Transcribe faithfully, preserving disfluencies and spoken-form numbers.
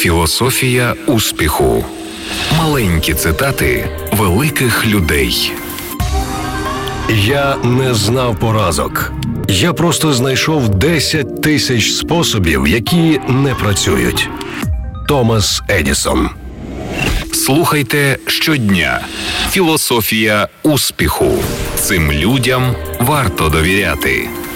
Філософія успіху. Маленькі цитати великих людей. Я не знав поразок. Я просто знайшов десять тисяч способів, які не працюють. Томас Едісон. Слухайте щодня. Філософія успіху. Цим людям варто довіряти.